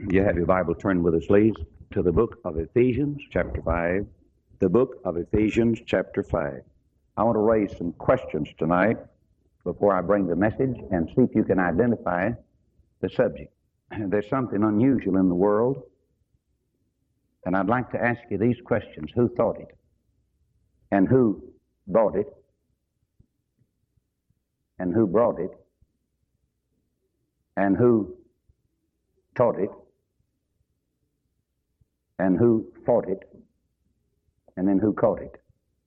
You have your Bible turned with us, please, to the book of Ephesians, chapter 5. The book of Ephesians, chapter 5. I want to raise some questions tonight before I bring the message and see if you can identify the subject. There's something unusual in the world, and I'd like to ask you these questions. Who thought it? And who bought it? And who brought it? And who taught it? And who fought it? And then who caught it?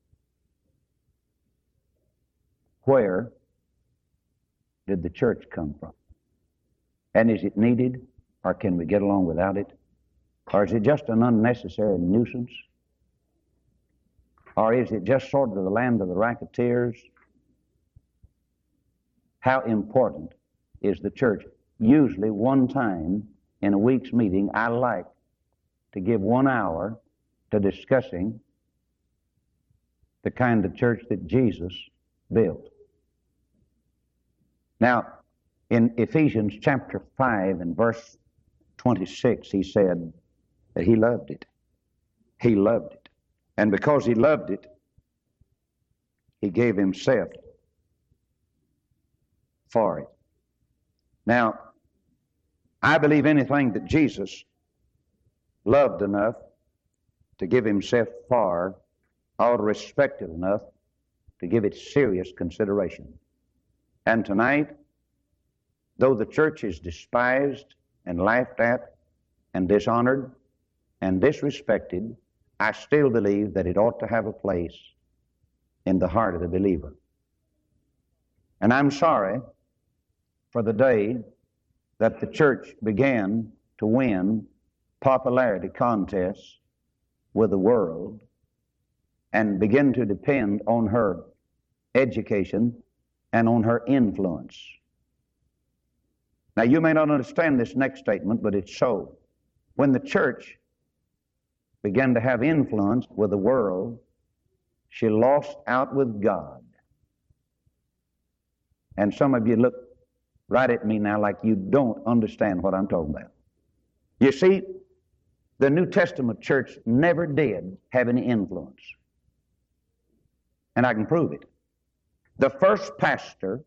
Where did the church come from? And is it needed, or can we get along without it? Or is it just an unnecessary nuisance? Or is it just sort of the land of the racketeers? How important is the church? Usually one time in a week's meeting, I like to give 1 hour to discussing the kind of church that Jesus built. Now, in Ephesians chapter 5 and verse 26, he said that he loved it. He loved it. And because he loved it, he gave himself for it. Now, I believe anything that Jesus loved enough to give himself for ought to respect it enough to give it serious consideration. And tonight, though the church is despised and laughed at and dishonored and disrespected, I still believe that it ought to have a place in the heart of the believer. And I'm sorry for the day that the church began to win popularity contests with the world and begin to depend on her education and on her influence. Now, you may not understand this next statement, but it's so. When the church began to have influence with the world, she lost out with God. And some of you look right at me now like you don't understand what I'm talking about. You see, the New Testament church never did have any influence. And I can prove it. The first pastor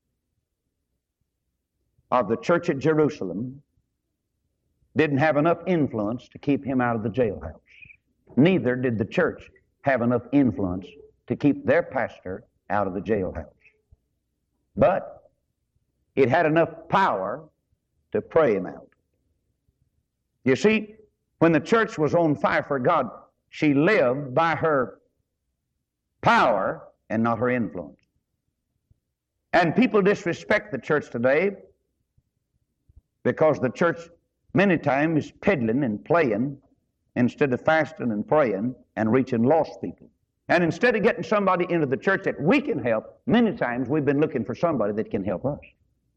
of the church at Jerusalem didn't have enough influence to keep him out of the jailhouse. Neither did the church have enough influence to keep their pastor out of the jailhouse. But it had enough power to pray him out. You see, when the church was on fire for God, she lived by her power and not her influence. And people disrespect the church today because the church many times is peddling and playing instead of fasting and praying and reaching lost people. And instead of getting somebody into the church that we can help, many times we've been looking for somebody that can help us.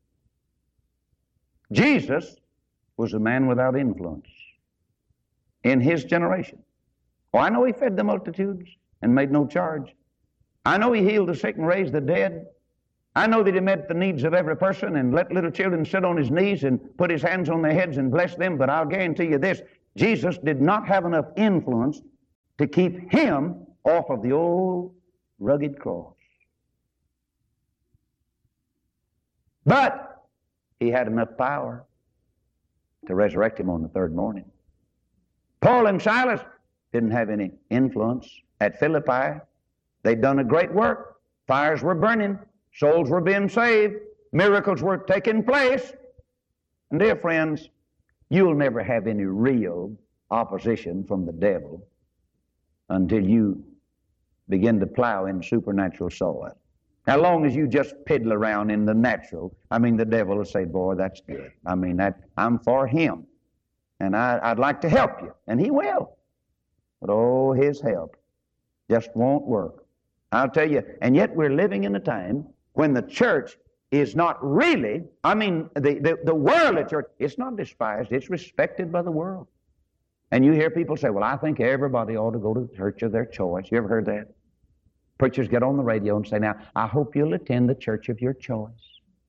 Jesus was a man without influence in his generation. Oh, I know he fed the multitudes and made no charge. I know he healed the sick and raised the dead. I know that he met the needs of every person and let little children sit on his knees and put his hands on their heads and bless them. But I'll guarantee you this, Jesus did not have enough influence to keep him off of the old rugged cross. But he had enough power to resurrect him on the third morning. Paul and Silas didn't have any influence at Philippi. They'd done a great work. Fires were burning. Souls were being saved. Miracles were taking place. And dear friends, you'll never have any real opposition from the devil until you begin to plow in supernatural soil. As long as you just piddle around in the natural, the devil will say, boy, that's good. I'm for him. And I'd like to help you. And he will. But oh, his help just won't work. I'll tell you, and yet we're living in a time when the church is not really, the worldly church, it's not despised, it's respected by the world. And you hear people say, well, I think everybody ought to go to the church of their choice. You ever heard that? Preachers get on the radio and say, now, I hope you'll attend the church of your choice.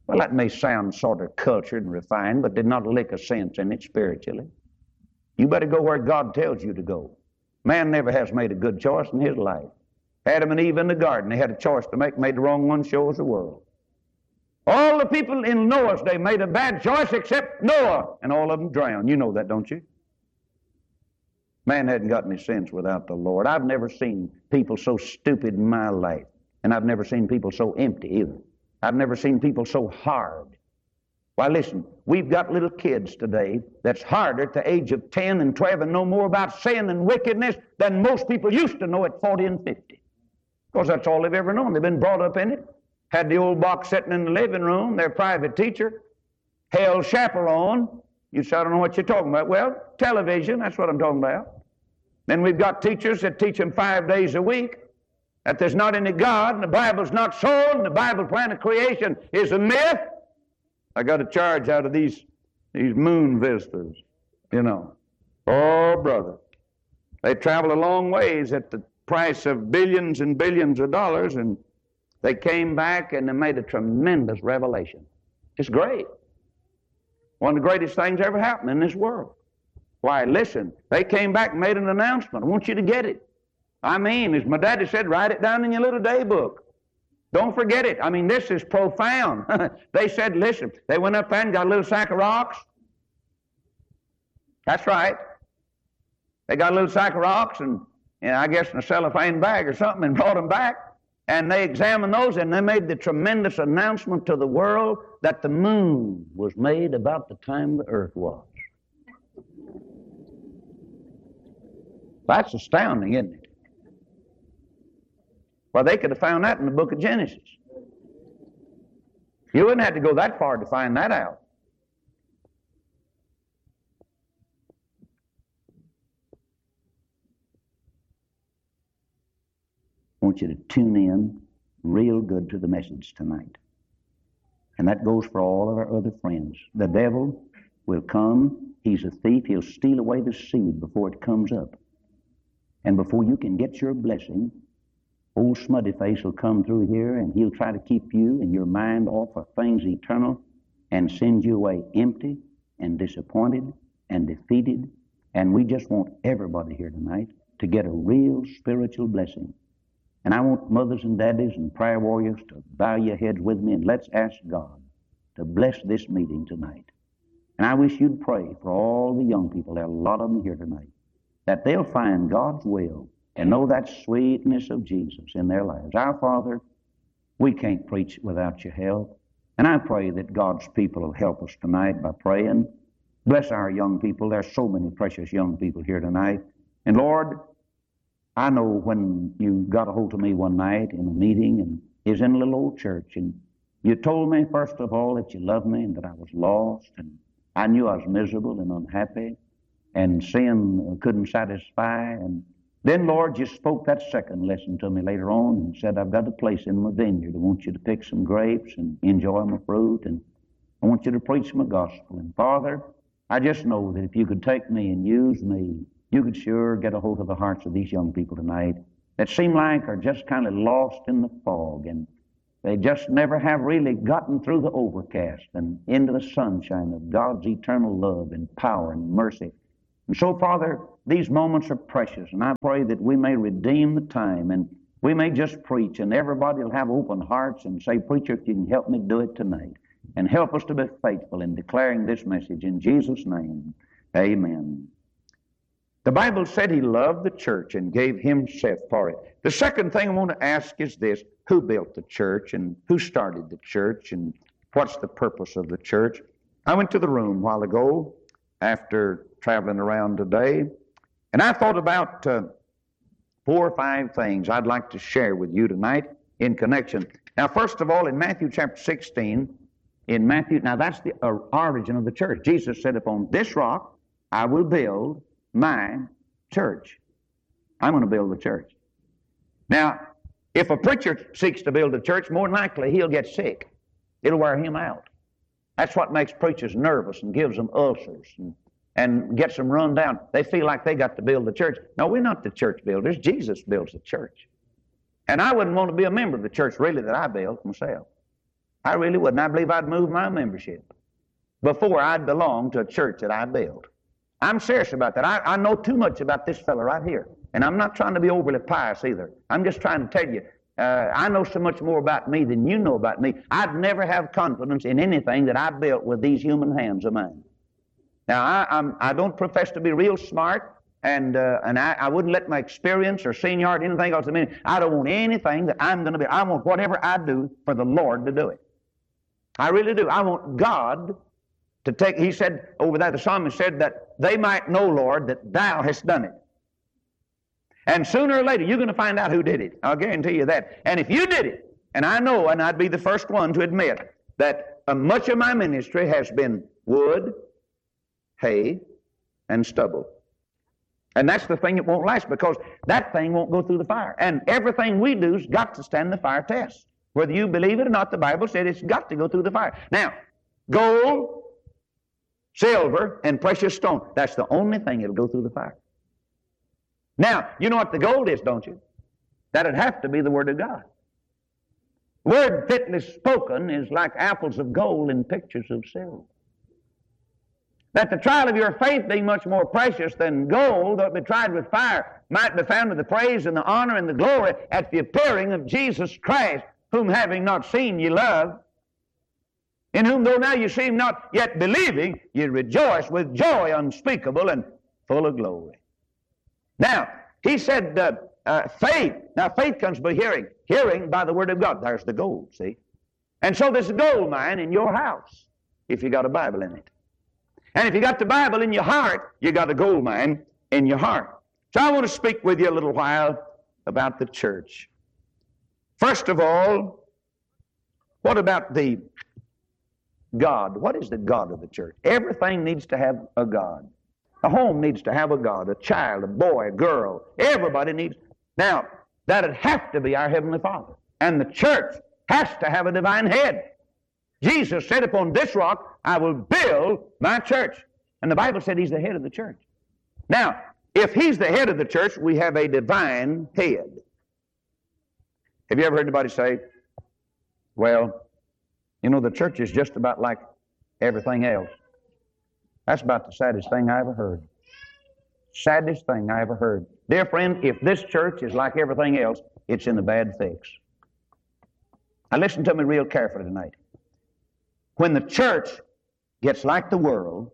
Well, that may sound sort of cultured and refined, but there's not a lick of sense in it spiritually. You better go where God tells you to go. Man never has made a good choice in his life. Adam and Eve in the garden, they had a choice to make, made the wrong one, show us the world. All the people in Noah's day made a bad choice except Noah, and all of them drowned. You know that, don't you? Man hadn't got any sense without the Lord. I've never seen people so stupid in my life, and I've never seen people so empty either. I've never seen people so hard. Why, listen, we've got little kids today that's harder at the age of 10 and 12 and know more about sin and wickedness than most people used to know at 40 and 50. Because that's all they've ever known. They've been brought up in it. Had the old box sitting in the living room, their private teacher, held chaperone. You say, I don't know what you're talking about. Well, television, that's what I'm talking about. Then we've got teachers that teach them 5 days a week, that there's not any God, and the Bible's not so, and the Bible plan of creation is a myth. I got a charge out of these moon visitors, you know. Oh, brother. They travel a long ways at the price of billions and billions of dollars, and they came back and they made a tremendous revelation. It's great. One of the greatest things ever happened in this world. Why, listen, they came back and made an announcement. I want you to get it. I mean, as my daddy said, write it down in your little day book. Don't forget it. I mean, this is profound. They said, listen, they went up there and got a little sack of rocks. That's right. They got a little sack of rocks and I guess in a cellophane bag or something and brought them back. And they examined those and they made the tremendous announcement to the world that the moon was made about the time the earth was. That's astounding, isn't it? Well, they could have found that in the book of Genesis. You wouldn't have to go that far to find that out. I want you to tune in real good to the message tonight. And that goes for all of our other friends. The devil will come. He's a thief. He'll steal away the seed before it comes up. And before you can get your blessing, old smutty face will come through here and he'll try to keep you and your mind off of things eternal and send you away empty and disappointed and defeated. And we just want everybody here tonight to get a real spiritual blessing. And I want mothers and daddies and prayer warriors to bow your heads with me and let's ask God to bless this meeting tonight. And I wish you'd pray for all the young people, there are a lot of them here tonight, that they'll find God's will and know that sweetness of Jesus in their lives. Our Father, we can't preach without your help. And I pray that God's people will help us tonight by praying. Bless our young people. There's so many precious young people here tonight. And Lord, I know when you got a hold of me one night in a meeting and is in a little old church and you told me first of all that you loved me and that I was lost and I knew I was miserable and unhappy and sin couldn't satisfy. And then, Lord, you spoke that second lesson to me later on and said, I've got a place in my vineyard. I want you to pick some grapes and enjoy my fruit, and I want you to preach my gospel. And Father, I just know that if you could take me and use me, you could sure get a hold of the hearts of these young people tonight that seem like are just kind of lost in the fog, and they just never have really gotten through the overcast and into the sunshine of God's eternal love and power and mercy. And so, Father, these moments are precious, and I pray that we may redeem the time and we may just preach, and everybody will have open hearts and say, Preacher, if you can help me do it tonight, and help us to be faithful in declaring this message in Jesus' name. Amen. The Bible said he loved the church and gave himself for it. The second thing I want to ask is this: who built the church and who started the church and what's the purpose of the church? I went to the room a while ago after traveling around today, and I thought about 4 or 5 things I'd like to share with you tonight in connection. Now, first of all, in Matthew chapter 16, now that's the origin of the church. Jesus said, upon this rock I will build my church. I'm going to build the church. Now, if a preacher seeks to build a church, more than likely he'll get sick. It'll wear him out. That's what makes preachers nervous and gives them ulcers and gets them run down. They feel like they got to build the church. No, we're not the church builders. Jesus builds the church. And I wouldn't want to be a member of the church, really, that I built myself. I really wouldn't. I believe I'd move my membership before I'd belong to a church that I built. I'm serious about that. I know too much about this fellow right here. And I'm not trying to be overly pious either. I'm just trying to tell you, I know so much more about me than you know about me. I'd never have confidence in anything that I built with these human hands of mine. Now, I don't profess to be real smart, and I wouldn't let my experience or seniority, anything else, I don't want anything that I'm going to be. I want whatever I do for the Lord to do it. I really do. I want God to take, he said over there, the psalmist said that they might know, Lord, that thou hast done it. And sooner or later, you're going to find out who did it. I'll guarantee you that. And if you did it, and I know, and I'd be the first one to admit, that much of my ministry has been wood, hay, and stubble. And that's the thing that won't last, because that thing won't go through the fire. And everything we do's got to stand the fire test. Whether you believe it or not, the Bible said it's got to go through the fire. Now, gold, silver, and precious stone, that's the only thing that'll go through the fire. Now, you know what the gold is, don't you? That'd have to be the Word of God. Word fitly spoken is like apples of gold in pictures of silver. That the trial of your faith being much more precious than gold that be tried with fire might be found with the praise and the honor and the glory at the appearing of Jesus Christ, whom having not seen ye love, in whom though now you see him not yet believing, ye rejoice with joy unspeakable and full of glory. Now, he said faith. Now, faith comes by hearing. Hearing by the Word of God. There's the gold, see? And so there's a gold mine in your house if you got a Bible in it. And if you got the Bible in your heart, you got a gold mine in your heart. So I want to speak with you a little while about the church. First of all, what about the God? What is the God of the church? Everything needs to have a God. A home needs to have a God, a child, a boy, a girl. Everybody needs. Now, that'd have to be our Heavenly Father. And the church has to have a divine head. Jesus said, upon this rock I will build my church. And the Bible said he's the head of the church. Now, if he's the head of the church, we have a divine head. Have you ever heard anybody say, well, you know, the church is just about like everything else? That's about the saddest thing I ever heard. Saddest thing I ever heard. Dear friend, if this church is like everything else, it's in a bad fix. Now listen to me real carefully tonight. When the church gets like the world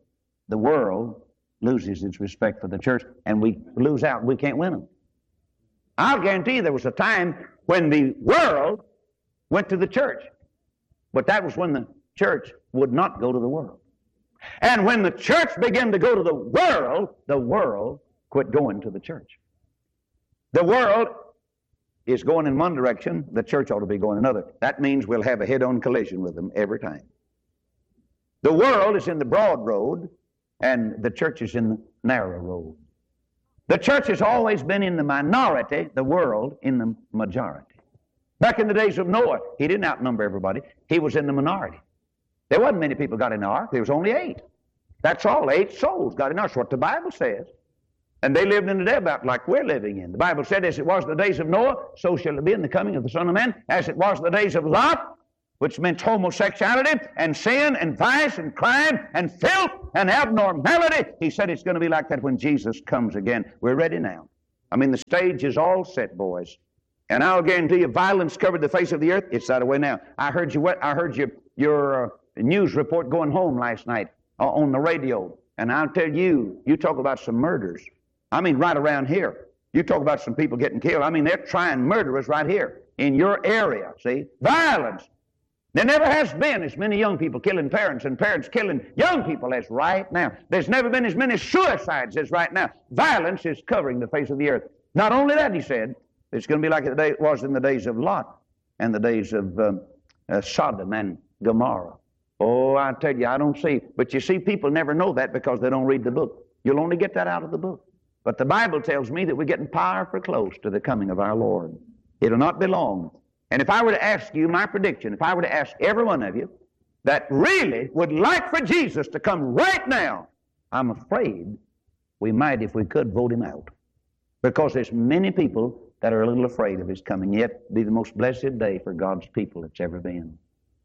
loses its respect for the church, and we lose out. We can't win them. I'll guarantee you there was a time when the world went to the church, but that was when the church would not go to the world. And when the church began to go to the world quit going to the church. The world is going in one direction, the church ought to be going another. That means we'll have a head-on collision with them every time. The world is in the broad road, and the church is in the narrow road. The church has always been in the minority, the world in the majority. Back in the days of Noah, he didn't outnumber everybody. He was in the minority. There wasn't many people got in the ark. There was only 8. That's all. 8 souls got in the ark. That's what the Bible says. And they lived in the day about like we're living in. The Bible said, as it was in the days of Noah, so shall it be in the coming of the Son of Man. As it was in the days of Lot, which meant homosexuality and sin and vice and crime and filth and abnormality. He said it's going to be like that when Jesus comes again. We're ready now. I mean, the stage is all set, boys. And I'll guarantee you, violence covered the face of the earth. It's that way now. I heard your news report going home last night on the radio. And I'll tell you, you talk about some murders. I mean, right around here. You talk about some people getting killed. I mean, they're trying murderers right here in your area, see? Violence. There never has been as many young people killing parents and parents killing young people as right now. There's never been as many suicides as right now. Violence is covering the face of the earth. Not only that, he said, it's going to be like it was in the days of Lot and the days of Sodom and Gomorrah. Oh, I tell you, I don't see. But you see, people never know that because they don't read the book. You'll only get that out of the book. But the Bible tells me that we're getting powerful close to the coming of our Lord. It'll not be long. And if I were to ask you my prediction, if I were to ask every one of you that really would like for Jesus to come right now, I'm afraid we might, if we could, vote him out. Because there's many people that are a little afraid of his coming. Yet be the most blessed day for God's people it's ever been.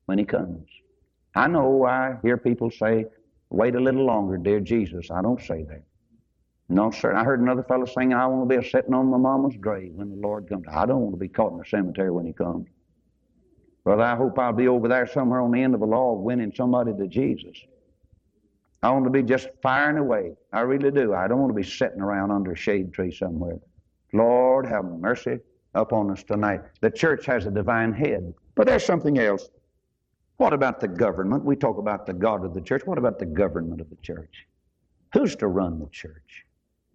when He comes. I know I hear people say, wait a little longer, dear Jesus. I don't say that. No, sir. I heard another fellow singing, I want to be sitting on my mama's grave when the Lord comes. I don't want to be caught in the cemetery when He comes. Brother, I hope I'll be over there somewhere on the end of a log winning somebody to Jesus. I want to be just firing away. I really do. I don't want to be sitting around under a shade tree somewhere. Lord, have mercy upon us tonight. The church has a divine head. But there's something else. What about the government? We talk about the God of the church. What about the government of the church? Who's to run the church?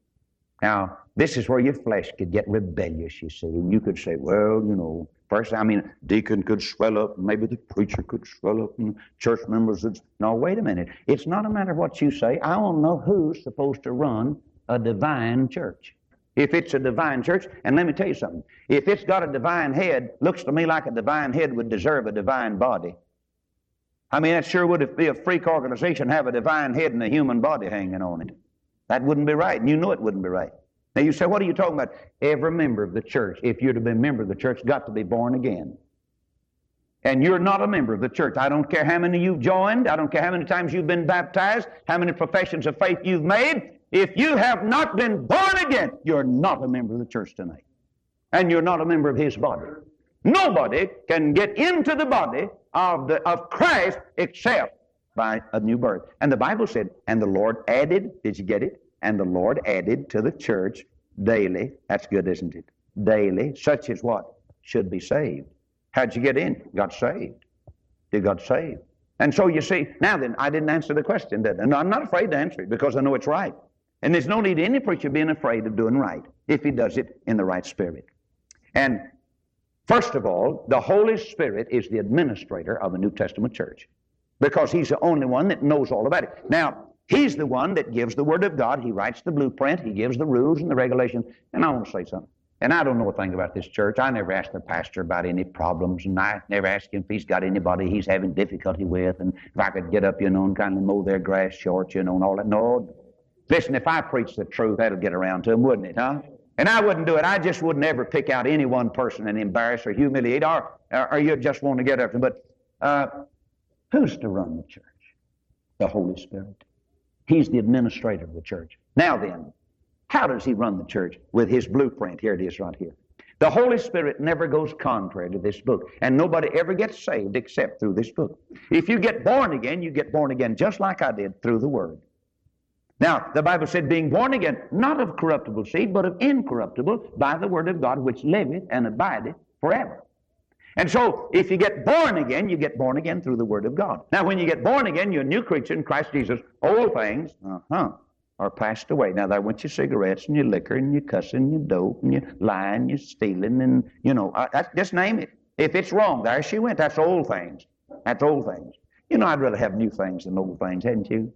Now, this is where your flesh could get rebellious, you see. And you could say, well, you know, first, deacon could swell up, and maybe the preacher could swell up, and church members would... No, wait a minute. It's not a matter of what you say. I want to know who's supposed to run a divine church. If it's a divine church, and let me tell you something. If it's got a divine head, looks to me like a divine head would deserve a divine body. That sure would be a freak organization, have a divine head and a human body hanging on it. That wouldn't be right, and you know it wouldn't be right. Now you say, what are you talking about? Every member of the church, if you're to be a member of the church, got to be born again. And you're not a member of the church. I don't care how many you've joined. I don't care how many times you've been baptized, how many professions of faith you've made. If you have not been born again, you're not a member of the church tonight. And you're not a member of His body. Nobody can get into the body of Christ except by a new birth. And the Bible said, and the Lord added, did you get it? And the Lord added to the church daily, that's good, isn't it? Daily, such as what? Should be saved. How'd you get in? Got saved. You got saved. And so you see, now then, I didn't answer the question, did I? And I'm not afraid to answer it because I know it's right. And there's no need any preacher being afraid of doing right if he does it in the right spirit. And first of all, the Holy Spirit is the administrator of a New Testament church because He's the only one that knows all about it. Now, He's the one that gives the Word of God. He writes the blueprint. He gives the rules and the regulations. And I want to say something. And I don't know a thing about this church. I never asked the pastor about any problems, and I never asked him if he's got anybody he's having difficulty with, and if I could get up, and kind of mow their grass short, and all that. No. Listen, if I preach the truth, that'll get around to them, wouldn't it, huh? And I wouldn't do it. I just wouldn't ever pick out any one person and embarrass or humiliate, or you just want to get after them. But who's to run the church? The Holy Spirit. He's the administrator of the church. Now then, how does He run the church? With His blueprint. Here it is right here. The Holy Spirit never goes contrary to this book, and nobody ever gets saved except through this book. If you get born again, you get born again just like I did, through the Word. Now, the Bible said, being born again, not of corruptible seed, but of incorruptible, by the Word of God, which liveth and abideth forever. And so, if you get born again, you get born again through the Word of God. Now, when you get born again, you're a new creature in Christ Jesus. Old things, are passed away. Now, there went your cigarettes and your liquor and your cussing and your dope and your lying and your stealing and, just name it. If it's wrong, there she went. That's old things. That's old things. I'd rather have new things than old things, hadn't you?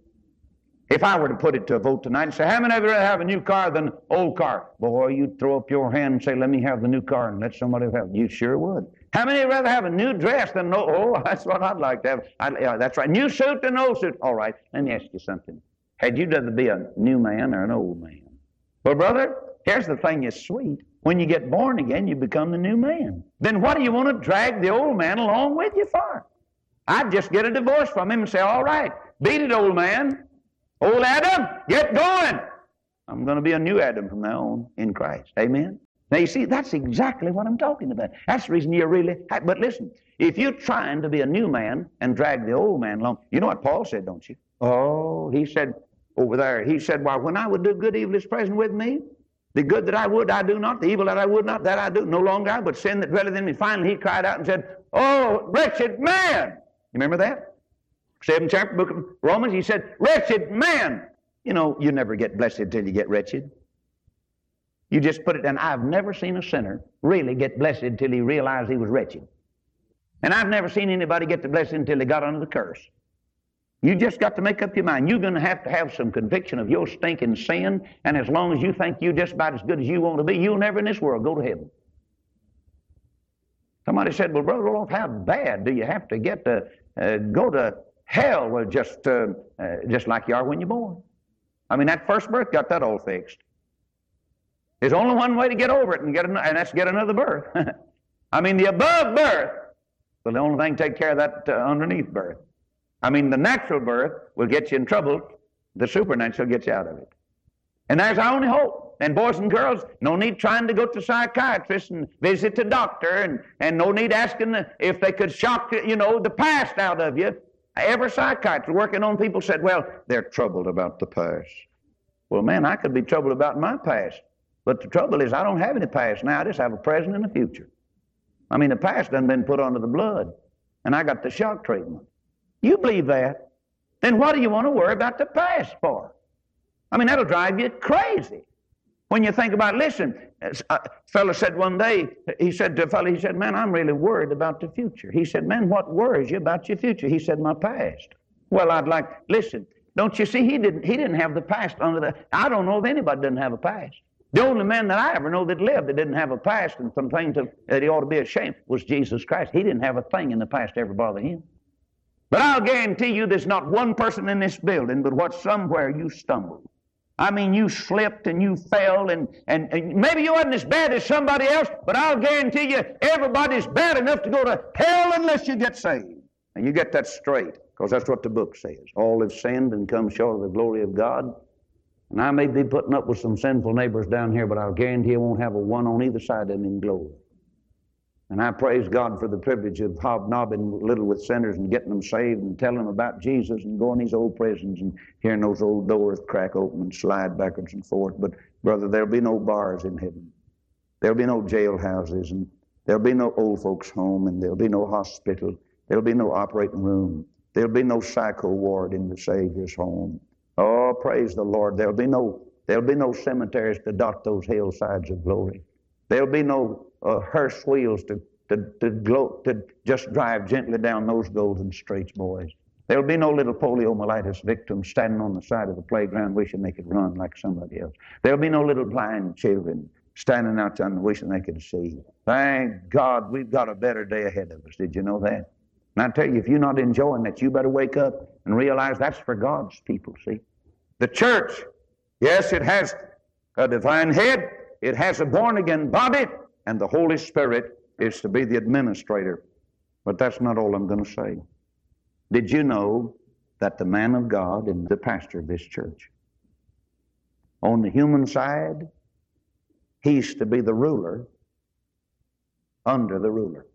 If I were to put it to a vote tonight and say, how many of you rather have a new car than an old car? Boy, you'd throw up your hand and say, let me have the new car and let somebody have it. You sure would. How many would rather have a new dress than an old? Oh, that's what I'd like to have. That's right. New suit than an old suit. All right, let me ask you something. Had you rather be a new man or an old man? Well, brother, here's the thing that's sweet. When you get born again, you become the new man. Then what do you want to drag the old man along with you for? I'd just get a divorce from him and say, all right, beat it, old man. Old Adam, get going. I'm going to be a new Adam from now on in Christ. Amen? Now, you see, that's exactly what I'm talking about. That's the reason you're really... But listen, if you're trying to be a new man and drag the old man along, you know what Paul said, don't you? Oh, he said over there, he said, well, when I would do good, evil is present with me. The good that I would, I do not. The evil that I would not, that I do. No longer I, but sin that dwelleth in me. Finally, he cried out and said, oh, wretched man. You remember that? 7th chapter, book of Romans, he said, wretched man. You never get blessed until you get wretched. You just put it down. I've never seen a sinner really get blessed until he realized he was wretched. And I've never seen anybody get the blessing until they got under the curse. You just got to make up your mind. You're going to have some conviction of your stinking sin, and as long as you think you're just about as good as you want to be, you'll never in this world go to heaven. Somebody said, well, Brother Roloff, how bad do you have to get to go to hell? Well, just like you are when you're born. That first birth got that all fixed. There's only one way to get over it, and that's get another birth. The above birth Well, the only thing to take care of that underneath birth. I mean, the natural birth will get you in trouble. The supernatural gets you out of it. And there's our only hope. And boys and girls, no need trying to go to psychiatrists and visit the doctor, and no need asking if they could shock, the past out of you. Every psychiatrist working on people said, well, they're troubled about the past. Well, man, I could be troubled about my past. But the trouble is I don't have any past now. I just have a present and a future. I mean, the past done been put under the blood, and I got the shock treatment. You believe that? Then what do you want to worry about the past for? I mean, that'll drive you crazy. When you think about, listen, a fellow said one day, he said to a fellow, he said, man, I'm really worried about the future. He said, man, what worries you about your future? He said, my past. Well, listen, don't you see, he didn't have the past I don't know if anybody doesn't have a past. The only man that I ever know that lived that didn't have a past and some things that he ought to be ashamed was Jesus Christ. He didn't have a thing in the past to ever bother him. But I'll guarantee you there's not one person in this building but what somewhere you stumbled. I mean, you slipped and you fell, and maybe you wasn't as bad as somebody else, but I'll guarantee you everybody's bad enough to go to hell unless you get saved. And you get that straight, because that's what the book says. All have sinned and come short of the glory of God. And I may be putting up with some sinful neighbors down here, but I'll guarantee I won't have a one on either side of them in glory. And I praise God for the privilege of hobnobbing a little with sinners and getting them saved and telling them about Jesus and going to these old prisons and hearing those old doors crack open and slide backwards and forth. But, brother, there'll be no bars in heaven. There'll be no jailhouses, and there'll be no old folks' home, and there'll be no hospital. There'll be no operating room. There'll be no psycho ward in the Savior's home. Oh, praise the Lord. There'll be no cemeteries to dot those hillsides of glory. There'll be no hearse wheels to just drive gently down those golden streets, boys. There'll be no little poliomyelitis victims standing on the side of the playground wishing they could run like somebody else. There'll be no little blind children standing out there wishing they could see. Thank God we've got a better day ahead of us. Did you know that? And I tell you, if you're not enjoying that, you better wake up and realize that's for God's people, see? The church, yes, it has a divine head, it has a born-again body, and the Holy Spirit is to be the administrator. But that's not all I'm going to say. Did you know that the man of God and the pastor of this church, on the human side, he's to be the ruler under the ruler?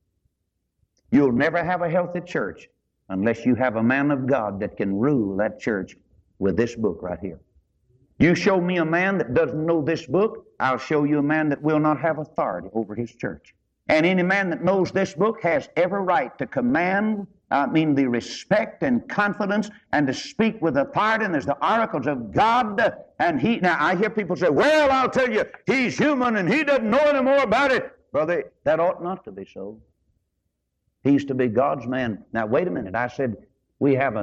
You'll never have a healthy church unless you have a man of God that can rule that church with this book right here. You show me a man that doesn't know this book, I'll show you a man that will not have authority over his church. And any man that knows this book has every right to command, the respect and confidence, and to speak with authority, and there's the oracles of God. Now I hear people say, well, I'll tell you, he's human and he doesn't know any more about it. Brother, that ought not to be so. He's to be God's man. Now, wait a minute. I said we have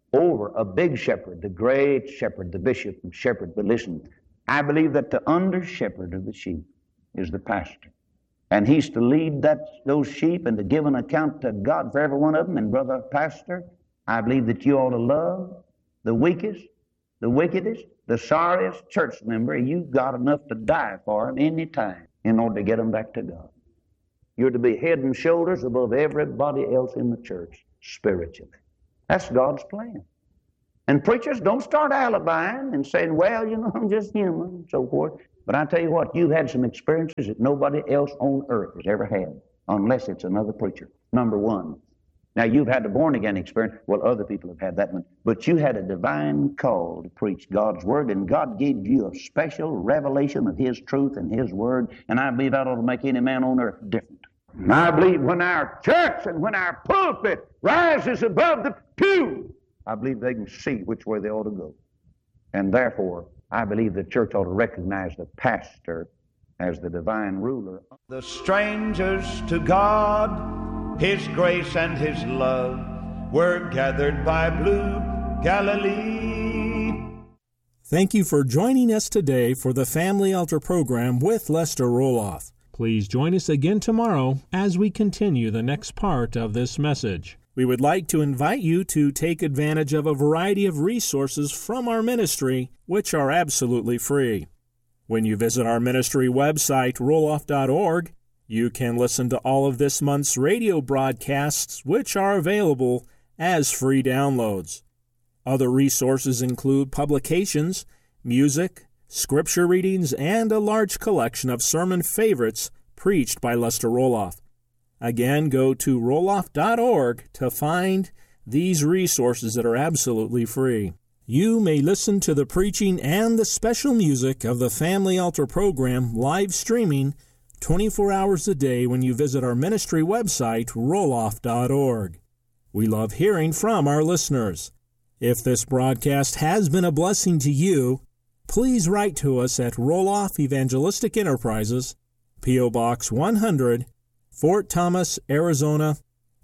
a big shepherd, the great shepherd, the bishop and shepherd. But listen, I believe that the under-shepherd of the sheep is the pastor. And he's to lead those sheep and to give an account to God for every one of them. And, brother pastor, I believe that you ought to love the weakest, the wickedest, the sorriest church member. You've got enough to die for them any time in order to get them back to God. You're to be head and shoulders above everybody else in the church, spiritually. That's God's plan. And preachers, don't start alibying and saying, well, I'm just human, and so forth. But I tell you what, you've had some experiences that nobody else on earth has ever had, unless it's another preacher. Number one. Now, you've had the born-again experience. Well, other people have had that one. But you had a divine call to preach God's Word, and God gave you a special revelation of His truth and His Word, and I believe that ought to make any man on earth different. And I believe when our church and when our pulpit rises above the pew, I believe they can see which way they ought to go. And therefore, I believe the church ought to recognize the pastor as the divine ruler. The strangers to God, His grace and His love, were gathered by blue Galilee. Thank you for joining us today for the Family Altar program with Lester Roloff. Please join us again tomorrow as we continue the next part of this message. We would like to invite you to take advantage of a variety of resources from our ministry, which are absolutely free. When you visit our ministry website, roloff.org, You can listen to all of this month's radio broadcasts, which are available as free downloads. Other resources include publications, music, scripture readings, and a large collection of sermon favorites preached by Lester Roloff. Again, go to roloff.org to find these resources that are absolutely free. You may listen to the preaching and the special music of the Family Altar program live streaming 24 hours a day when you visit our ministry website, roloff.org. We love hearing from our listeners. If this broadcast has been a blessing to you, please write to us at Roloff Evangelistic Enterprises, P.O. Box 100, Fort Thomas, Arizona,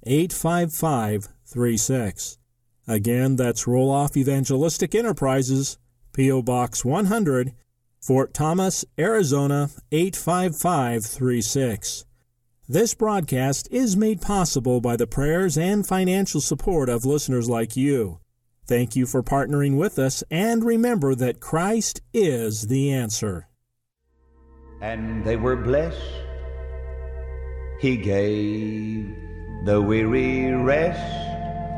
85536. Again, that's Roloff Evangelistic Enterprises, P.O. Box 100, Fort Thomas, Arizona, 85536. This broadcast is made possible by the prayers and financial support of listeners like you. Thank you for partnering with us, and remember that Christ is the answer. And they were blessed. He gave the weary rest.